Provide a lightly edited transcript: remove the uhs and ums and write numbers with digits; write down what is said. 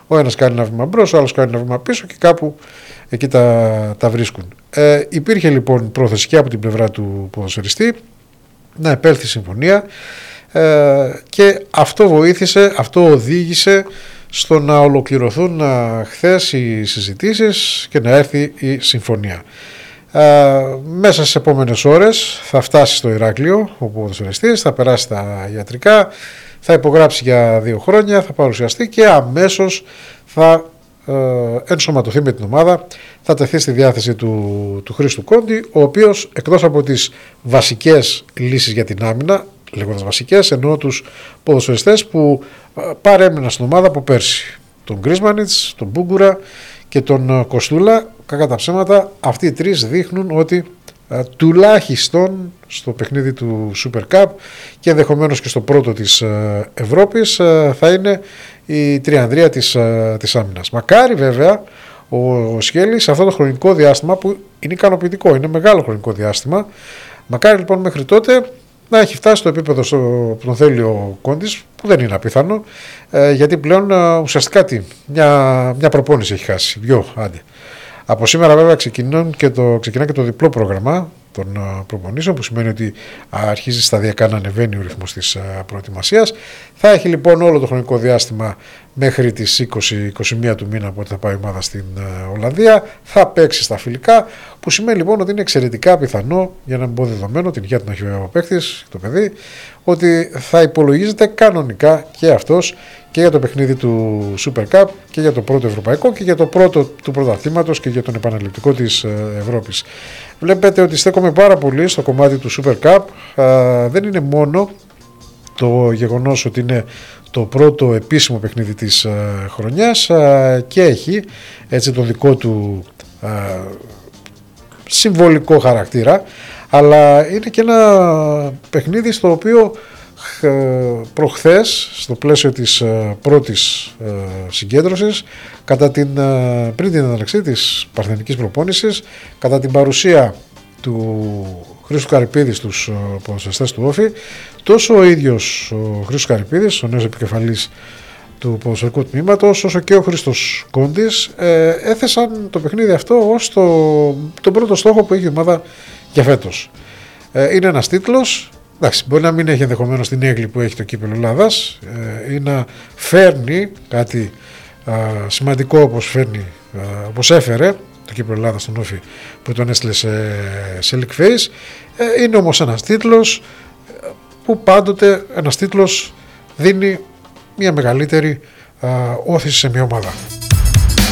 Ο ένας κάνει ένα βήμα μπρος, ο άλλος κάνει ένα βήμα πίσω και κάπου εκεί τα βρίσκουν. Υπήρχε λοιπόν πρόθεση και από την πλευρά του ποδοσφαιριστή να επέλθει συμφωνία και αυτό οδήγησε στο να ολοκληρωθούν χθες οι συζητήσεις και να έρθει η συμφωνία. Μέσα στις επόμενες ώρες θα φτάσει στο Ηράκλειο ο ποδοσφαιριστής, θα περάσει τα ιατρικά, θα υπογράψει για 2 χρόνια, θα παρουσιαστεί και αμέσως θα ενσωματωθεί με την ομάδα, θα τεθεί στη διάθεση του Χρήστου Κόντι, ο οποίος εκτός από τις βασικές λύσεις για την άμυνα, λέγοντας βασικές, εννοώ τους ποδοσφαιριστές που παρέμειναν στην ομάδα από πέρσι, τον Γκρίσμανιτς, τον Μπούγκουρα και τον Κοστούλα. Κακά τα ψέματα, αυτοί οι τρεις δείχνουν ότι τουλάχιστον στο παιχνίδι του Super Cup και ενδεχομένως και στο πρώτο της Ευρώπης θα είναι η τριανδρία της άμυνας. Μακάρι βέβαια ο Σχέλης σε αυτό το χρονικό διάστημα, που είναι ικανοποιητικό, είναι μεγάλο χρονικό διάστημα, μακάρι λοιπόν μέχρι τότε να έχει φτάσει στο επίπεδο που τον θέλει ο Κόντις, που δεν είναι απίθανο, γιατί πλέον ουσιαστικά μια προπόνηση έχει χάσει, 2 άντε. Από σήμερα βέβαια ξεκινά και το διπλό πρόγραμμα των προπονήσεων, που σημαίνει ότι αρχίζει σταδιακά να ανεβαίνει ο ρυθμός της προετοιμασίας. Θα έχει λοιπόν όλο το χρονικό διάστημα μέχρι τις 20-21 του μήνα, που θα πάει η ομάδα στην Ολλανδία, θα παίξει στα φιλικά, που σημαίνει λοιπόν ότι είναι εξαιρετικά πιθανό, για να μην πω δεδομένο, την υγεία του να έχει ο παίκτης, το παιδί, ότι θα υπολογίζεται κανονικά και αυτός και για το παιχνίδι του Super Cup και για το πρώτο ευρωπαϊκό και για το πρώτο του πρωταθλήματος και για τον επαναληπτικό της Ευρώπης. Βλέπετε ότι στέκομαι πάρα πολύ στο κομμάτι του Super Cup. Δεν είναι μόνο το γεγονός ότι είναι το πρώτο επίσημο παιχνίδι της χρονιάς και έχει έτσι τον δικό του συμβολικό χαρακτήρα, αλλά είναι και ένα παιχνίδι στο οποίο προχθές, στο πλαίσιο της πρώτης συγκέντρωσης, πριν την έναρξη της παρθενικής προπόνησης, κατά την παρουσία του Χρήστου Καρυπίδη στους ποδοσφαιριστές του Όφη, τόσο ο ίδιος ο Χρήστος Καρυπίδης, ο νέος επικεφαλής του ποδοσφαιρικού τμήματος, όσο και ο Χρήστος Κόντης έθεσαν το παιχνίδι αυτό ως τον πρώτο στόχο που έχει η ομάδα για φέτος. Είναι ένας τίτλος, εντάξει, μπορεί να μην έχει ενδεχομένως την έγκλη που έχει το κύπελλο Ελλάδας, ή να φέρνει κάτι σημαντικό όπως έφερε το κύπελλο Ελλάδας στον Όφη, που τον έστειλε σε league phase. Είναι όμως ένας τίτλος που πάντοτε ένας τίτλος δίνει μια μεγαλύτερη όθηση σε μια ομάδα.